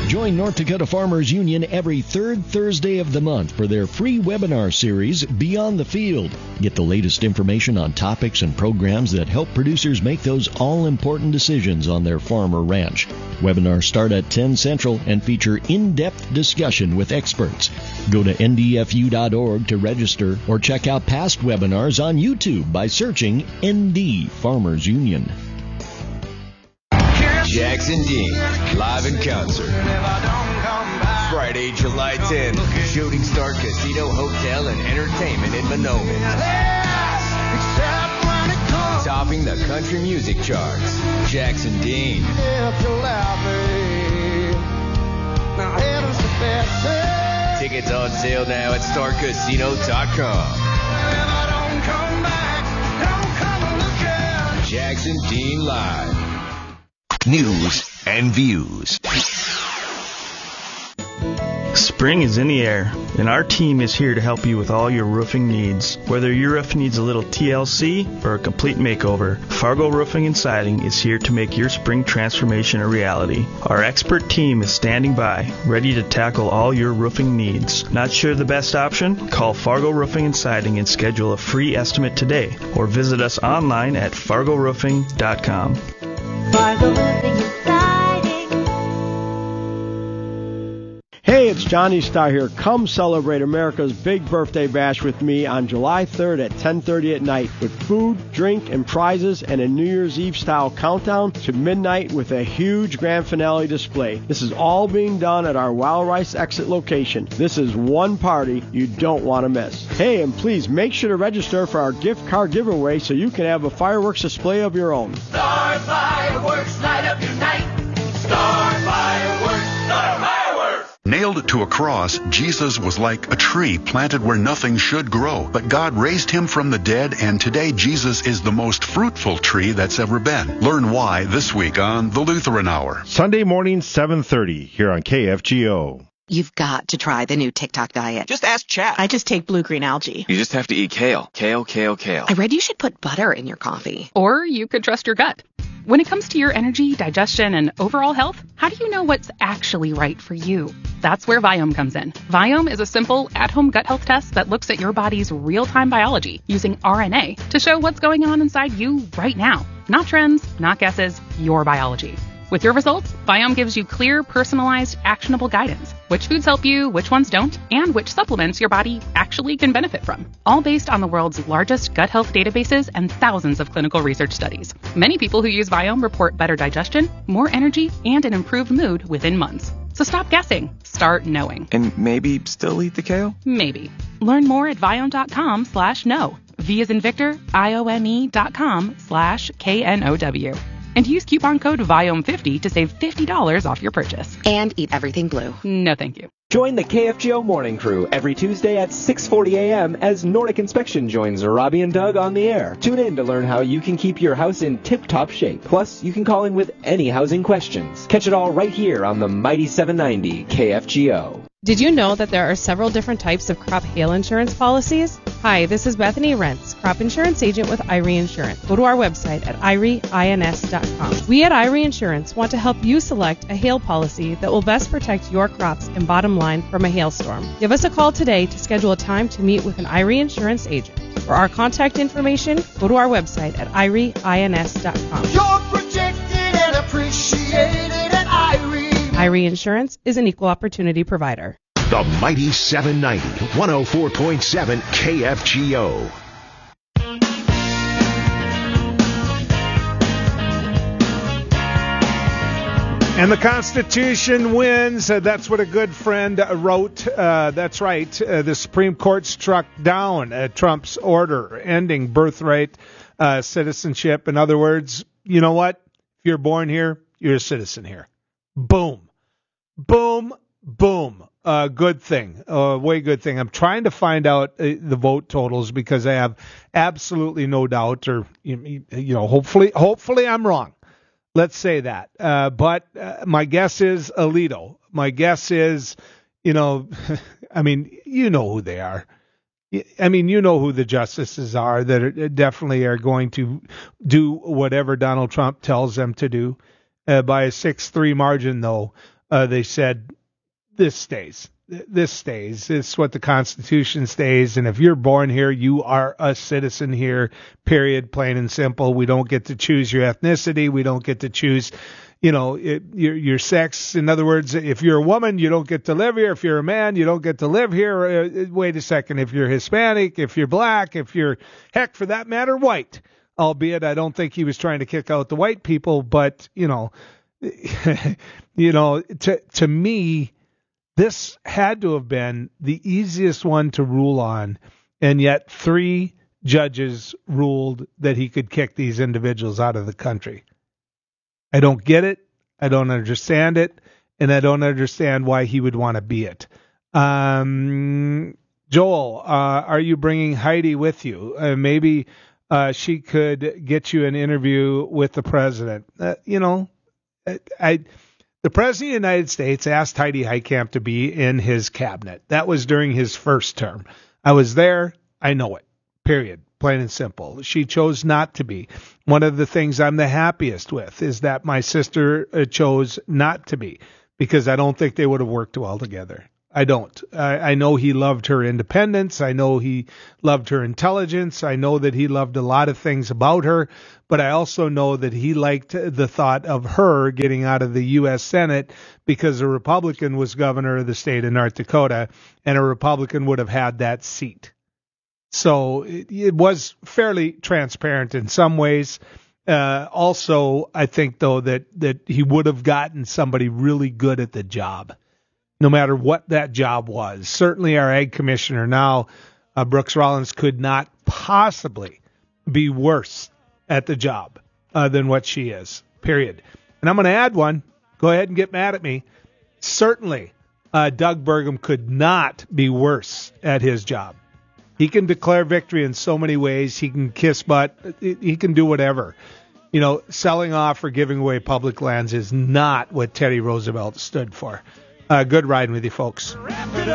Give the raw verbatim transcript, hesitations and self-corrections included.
Join North Dakota Farmers Union every third Thursday of the month for their free webinar series, Beyond the Field. Get the latest information on topics and programs that help producers make those all-important decisions on their farm or ranch. Webinars start at ten Central and feature in-depth discussion with experts. Go to N D F U dot org to register or check out past webinars on YouTube by searching N D Farmers Union. Jackson Dean, live in concert. Friday, July tenth, Shooting Star Casino, Hotel, and Entertainment in Monoman. Topping the country music charts, Jackson Dean. Tickets on sale now at star casino dot com. Jackson Dean Live. News and views. Spring is in the air, and our team is here to help you with all your roofing needs. Whether your roof needs a little T L C or a complete makeover, Fargo Roofing and Siding is here to make your spring transformation a reality. Our expert team is standing by, ready to tackle all your roofing needs. Not sure the best option? Call Fargo Roofing and Siding and schedule a free estimate today, or visit us online at fargo roofing dot com. Fargo Roofing and Siding. Hey, it's Johnny Starr here. Come celebrate America's big birthday bash with me on July third at ten thirty at night with food, drink, and prizes and a New Year's Eve style countdown to midnight with a huge grand finale display. This is all being done at our Wild Rice exit location. This is one party you don't want to miss. Hey, and please make sure to register for our gift card giveaway so you can have a fireworks display of your own. Star Fireworks, light up your night. Star Fireworks, Star Fireworks. Nailed to a cross, Jesus was like a tree planted where nothing should grow. But God raised him from the dead, and today Jesus is the most fruitful tree that's ever been. Learn why this week on The Lutheran Hour. Sunday morning, seven thirty, here on K F G O. You've got to try the new TikTok diet. Just ask Chat. I just take blue-green algae. You just have to eat kale. Kale, kale, kale. I read you should put butter in your coffee. Or you could trust your gut. When it comes to your energy, digestion, and overall health, how do you know what's actually right for you? That's where Viome comes in. Viome is a simple, at-home gut health test that looks at your body's real-time biology using R N A to show what's going on inside you right now. Not trends, not guesses, your biology. With your results, Viome gives you clear, personalized, actionable guidance. Which foods help you, which ones don't, and which supplements your body actually can benefit from. All based on the world's largest gut health databases and thousands of clinical research studies. Many people who use Viome report better digestion, more energy, and an improved mood within months. So stop guessing. Start knowing. And maybe still eat the kale? Maybe. Learn more at viome.com slash know. V as in Victor, I O M E dot com slash K N O W. And use coupon code Viome fifty to save fifty dollars off your purchase. And eat everything blue. No, thank you. Join the K F G O Morning Crew every Tuesday at six forty a.m. as Nordic Inspection joins Robbie and Doug on the air. Tune in to learn how you can keep your house in tip-top shape. Plus, you can call in with any housing questions. Catch it all right here on the Mighty seven ninety K F G O. Did you know that there are several different types of crop hail insurance policies? Hi, this is Bethany Rentz, crop insurance agent with I R E Insurance. Go to our website at I R E ins dot com. We at I R E Insurance want to help you select a hail policy that will best protect your crops and bottom line from a hailstorm. Give us a call today to schedule a time to meet with an I R E Insurance agent. For our contact information, go to our website at I R E ins dot com. You're protected and appreciated at I R E. I R E Insurance is an equal opportunity provider. The Mighty seven ninety, one oh four point seven K F G O. And the Constitution wins. Uh, that's what a good friend uh, wrote. Uh, that's right. Uh, the Supreme Court struck down uh, Trump's order ending birthright uh, citizenship. In other words, you know what? If you're born here, you're a citizen here. Boom. Boom. Boom. Uh, good thing. Uh, way good thing. I'm trying to find out uh, the vote totals because I have absolutely no doubt, or you, you know, hopefully, hopefully I'm wrong. Let's say that. Uh, but uh, my guess is Alito. My guess is, you know, I mean, you know who they are. I mean, you know who the justices are that are, definitely are going to do whatever Donald Trump tells them to do. Uh, by a six three margin, though. uh, they said, this stays. This stays. It's what the Constitution stays. And if you're born here, you are a citizen here, period, plain and simple. We don't get to choose your ethnicity. We don't get to choose, you know, it, your, your sex. In other words, if you're a woman, you don't get to live here. If you're a man, you don't get to live here. Uh, wait a second. If you're Hispanic, if you're black, if you're, heck, for that matter, white, albeit I don't think he was trying to kick out the white people, but, you know, you know, to to me, this had to have been the easiest one to rule on, and yet three judges ruled that he could kick these individuals out of the country. I don't get it. I don't understand it, and I don't understand why he would want to be it. Um, Joel, uh, are you bringing Heidi with you? Uh, maybe uh, she could get you an interview with the president. Uh, you know, I... I The President of the United States asked Heidi Heitkamp to be in his cabinet. That was during his first term. I was there. I know it. Period. Plain and simple. She chose not to be. One of the things I'm the happiest with is that my sister chose not to be, because I don't think they would have worked well together. I don't. I, I know he loved her independence. I know he loved her intelligence. I know that he loved a lot of things about her, but I also know that he liked the thought of her getting out of the U S Senate because a Republican was governor of the state of North Dakota, and a Republican would have had that seat. So it, it was fairly transparent in some ways. Uh, also, I think, though, that, that he would have gotten somebody really good at the job, no matter what that job was. Certainly our ag commissioner now, uh, Brooks Rollins, could not possibly be worse at the job uh, than what she is, period. And I'm going to add one. Go ahead and get mad at me. Certainly, uh, Doug Burgum could not be worse at his job. He can declare victory in so many ways. He can kiss butt. He can do whatever. You know, selling off or giving away public lands is not what Teddy Roosevelt stood for. Uh, good riding with you, folks.